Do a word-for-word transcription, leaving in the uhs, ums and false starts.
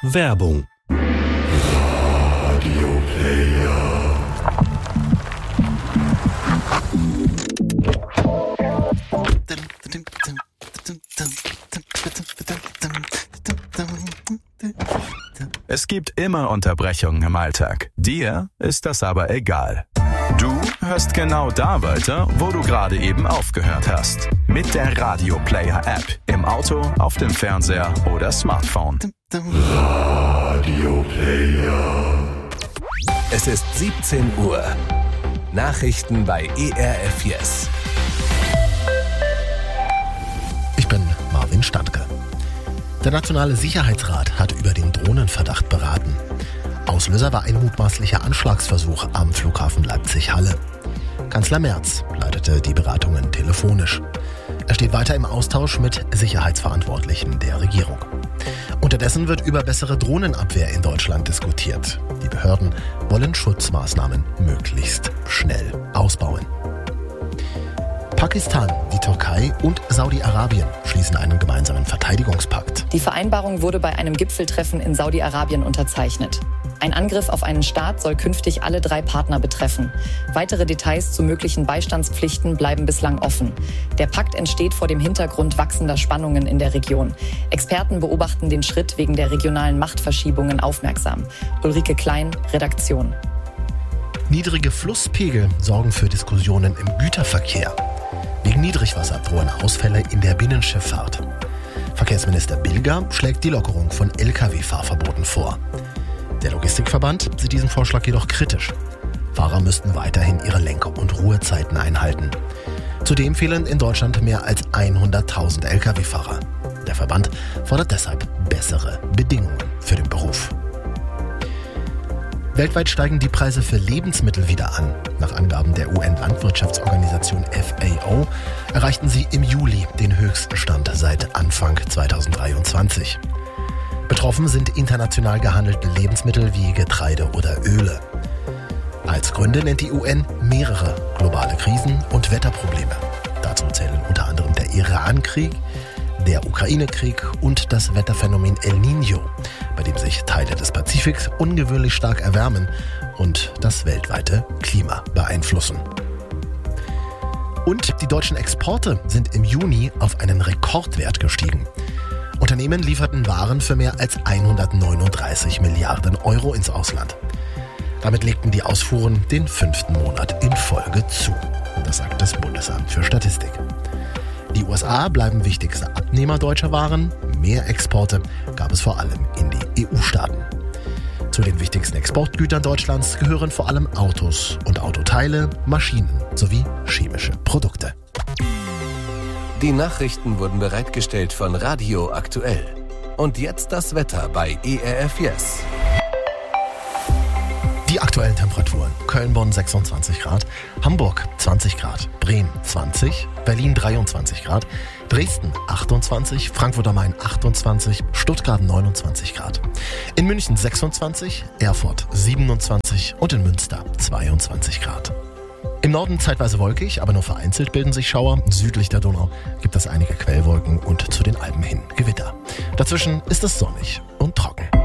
Werbung. Es gibt immer Unterbrechungen im Alltag. Dir ist das aber egal. Du hörst genau da weiter, wo du gerade eben aufgehört hast. Mit der Radio Player App. Im Auto, auf dem Fernseher oder Smartphone. Radio Player. Es ist siebzehn Uhr. Nachrichten bei E R F Yes. Ich bin Marvin Standke. Der Nationale Sicherheitsrat hat über den Drohnenverdacht beraten. Auslöser war ein mutmaßlicher Anschlagsversuch am Flughafen Leipzig-Halle. Kanzler Merz leitete die Beratungen telefonisch. Er steht weiter im Austausch mit Sicherheitsverantwortlichen der Regierung. Unterdessen wird über bessere Drohnenabwehr in Deutschland diskutiert. Die Behörden wollen Schutzmaßnahmen möglichst schnell ausbauen. Pakistan, die Türkei und Saudi-Arabien schließen einen gemeinsamen Verteidigungspakt. Die Vereinbarung wurde bei einem Gipfeltreffen in Saudi-Arabien unterzeichnet. Ein Angriff auf einen Staat soll künftig alle drei Partner betreffen. Weitere Details zu möglichen Beistandspflichten bleiben bislang offen. Der Pakt entsteht vor dem Hintergrund wachsender Spannungen in der Region. Experten beobachten den Schritt wegen der regionalen Machtverschiebungen aufmerksam. Ulrike Klein, Redaktion. Niedrige Flusspegel sorgen für Diskussionen im Güterverkehr. Wegen Niedrigwasser drohen Ausfälle in der Binnenschifffahrt. Verkehrsminister Bilger schlägt die Lockerung von L K W-Fahrverboten vor. Der Logistikverband sieht diesen Vorschlag jedoch kritisch. Fahrer müssten weiterhin ihre Lenk- und Ruhezeiten einhalten. Zudem fehlen in Deutschland mehr als hunderttausend L K W-Fahrer. Der Verband fordert deshalb bessere Bedingungen für den Beruf. Weltweit steigen die Preise für Lebensmittel wieder an. Nach Angaben der U N-Landwirtschaftsorganisation F A O erreichten sie im Juli den höchsten Stand seit Anfang zweitausenddreiundzwanzig. Betroffen sind international gehandelte Lebensmittel wie Getreide oder Öle. Als Gründe nennt die U N mehrere globale Krisen und Wetterprobleme. Dazu zählen unter anderem der Iran-Krieg, der Ukraine-Krieg und das Wetterphänomen El Niño, bei dem sich Teile des Pazifiks ungewöhnlich stark erwärmen und das weltweite Klima beeinflussen. Und die deutschen Exporte sind im Juni auf einen Rekordwert gestiegen. Unternehmen lieferten Waren für mehr als hundertneununddreißig Milliarden Euro ins Ausland. Damit legten die Ausfuhren den fünften Monat in Folge zu. Das sagt das Bundesamt für Statistik. Die U S A bleiben wichtigster Abnehmer deutscher Waren. Mehr Exporte gab es vor allem in die E U-Staaten. Zu den wichtigsten Exportgütern Deutschlands gehören vor allem Autos und Autoteile, Maschinen sowie chemische Produkte. Die Nachrichten wurden bereitgestellt von Radio Aktuell. Und jetzt das Wetter bei E R F Yes. Die aktuellen Temperaturen: Köln-Bonn sechsundzwanzig Grad, Hamburg zwanzig Grad, Bremen zwanzig, Berlin dreiundzwanzig Grad, Dresden achtundzwanzig, Frankfurt am Main achtundzwanzig, Stuttgart neunundzwanzig Grad. In München sechsundzwanzig, Erfurt siebenundzwanzig und in Münster zweiundzwanzig Grad. Im Norden zeitweise wolkig, aber nur vereinzelt bilden sich Schauer. Südlich der Donau gibt es einige Quellwolken und zu den Alpen hin Gewitter. Dazwischen ist es sonnig und trocken.